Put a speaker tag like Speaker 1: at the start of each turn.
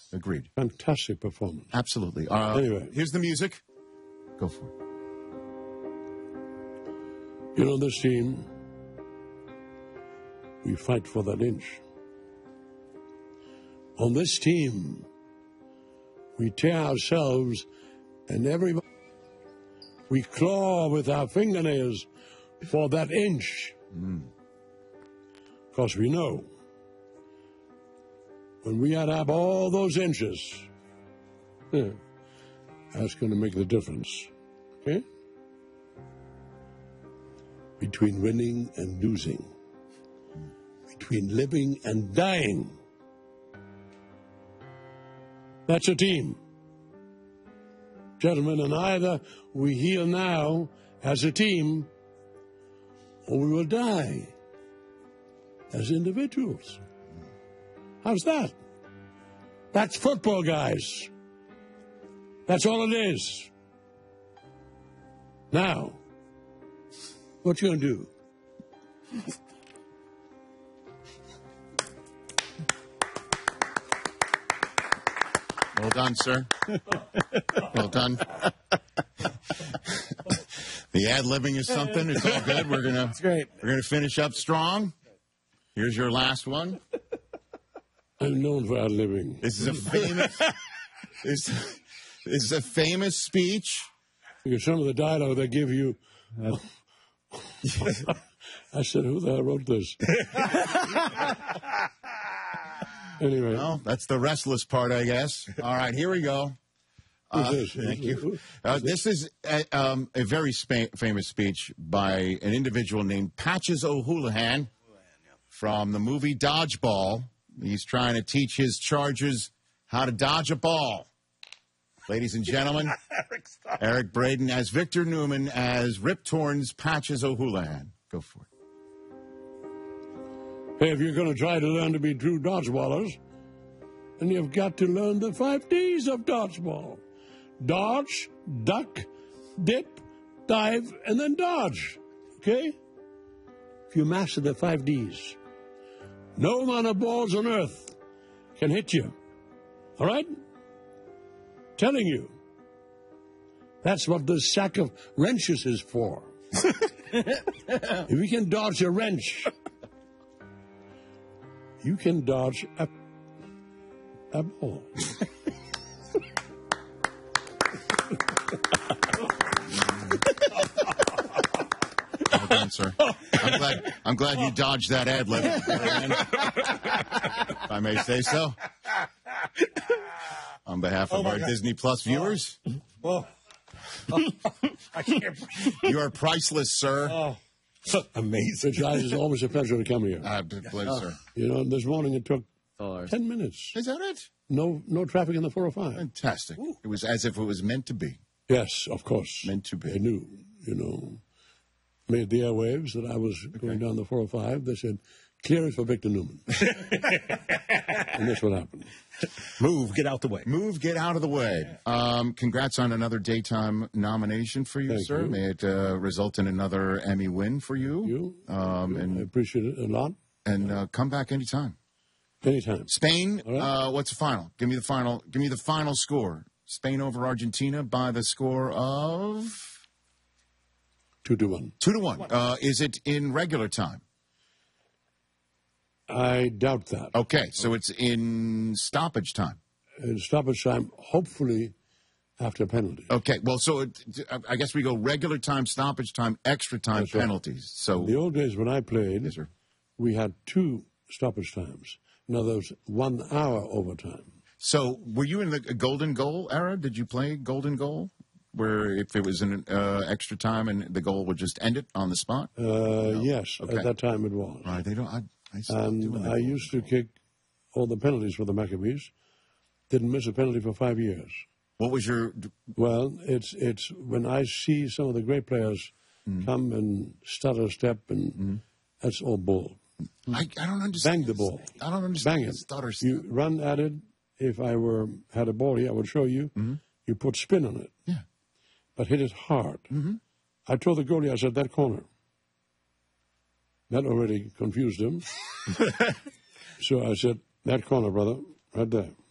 Speaker 1: Agreed.
Speaker 2: Fantastic performance.
Speaker 1: Absolutely.
Speaker 2: Anyway.
Speaker 1: Here's the music. Go for it.
Speaker 2: You know, this team, we fight for that inch. On this team, we tear ourselves and everybody. We claw with our fingernails for that inch. Because we know when we add up all those inches, that's going to make the difference. Okay? Between winning and losing. Between living and dying. That's a team. Gentlemen, and either we heal now as a team, or we will die as individuals. How's that? That's football, guys. That's all it is. Now, what you gonna do?
Speaker 1: Well done, sir. Well done. The ad-libbing is something. It's all good. It's great. We're gonna finish up strong. Here's your last one.
Speaker 2: I'm known for ad-libbing.
Speaker 1: This is a famous. This is a famous speech.
Speaker 2: Because some of the dialogue they give you. I said, "Who the hell wrote this?" Anyway,
Speaker 1: well, that's the restless part, I guess. All right, here we go. Thank you. This is a very famous speech by an individual named Patches O'Houlihan from the movie Dodgeball. He's trying to teach his Chargers how to dodge a ball. Ladies and gentlemen, Eric Braeden as Victor Newman as Rip Torn's Patches O'Houlihan. Go for it.
Speaker 2: Hey, if you're going to try to learn to be true dodgeballers, then you've got to learn the 5 Ds of dodgeball. Dodge, duck, dip, dive, and then dodge. Okay? If you master the 5 Ds, no amount of balls on earth can hit you. All right? Telling you. That's what the sack of wrenches is for. If you can dodge a wrench, you can dodge a ball.
Speaker 1: Well done, sir. I'm glad you dodged that ad lib. If I may say so. On behalf of our Disney Plus viewers.
Speaker 2: Well, I can't.
Speaker 1: You are priceless, sir.
Speaker 2: Amazing. Guys, it's always a pleasure to come here.
Speaker 1: Pleasure, sir.
Speaker 2: You know, this morning it took 10 minutes.
Speaker 1: Is that it?
Speaker 2: No traffic in the 405.
Speaker 1: Fantastic. Ooh. It was as if it was meant to be.
Speaker 2: Yes, of course.
Speaker 1: Meant to be.
Speaker 2: They knew, made the airwaves that I was going down the 405. They said, clear it for Victor Newman. And that's what happened.
Speaker 3: Move, get out the way.
Speaker 1: Move, get out of the way. Congrats on another daytime nomination for you, sir. May it result in another Emmy win for you.
Speaker 2: And I appreciate it a lot.
Speaker 1: And come back anytime.
Speaker 2: Anytime.
Speaker 1: Spain,
Speaker 2: right.
Speaker 1: What's the final? Give me the final. Give me the final score. Spain over Argentina by the score of
Speaker 2: 2-1.
Speaker 1: 2-1. Is it in regular time?
Speaker 2: I doubt that.
Speaker 1: Okay, so it's in stoppage time.
Speaker 2: In stoppage time, hopefully after penalty.
Speaker 1: Okay, well, so I guess we go regular time, stoppage time, extra time,
Speaker 2: That's right.
Speaker 1: penalties. So
Speaker 2: in the old days when I played,
Speaker 1: yes, sir.
Speaker 2: We had 2 stoppage times. Now there's 1 hour overtime.
Speaker 1: So were you in the golden goal era? Did you play golden goal? Where if it was an extra time and the goal would just end it on the spot?
Speaker 2: No. Yes, okay. At that time it was.
Speaker 1: Right, they don't.
Speaker 2: I used to kick all the penalties for the Maccabees. Didn't miss a penalty for 5 years.
Speaker 1: What was your?
Speaker 2: Well, it's when I see some of the great players come and stutter step, and that's all bull.
Speaker 1: I don't understand.
Speaker 2: Bang the ball.
Speaker 1: I don't understand.
Speaker 2: Bang it.
Speaker 1: Stutter step.
Speaker 2: You run at it. If I had a ball here, I would show you. You put spin on it.
Speaker 1: Yeah.
Speaker 2: But hit it hard. I told the goalie, I said, that corner. That already confused him. So I said, that corner, brother, right there.